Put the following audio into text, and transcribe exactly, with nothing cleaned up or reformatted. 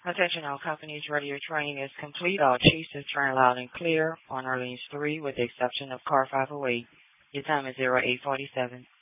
Attention all companies, radio training is complete. All chiefs is trained loud and clear on Orleans three with the exception of Car five oh eight. Your time is zero eight forty-seven.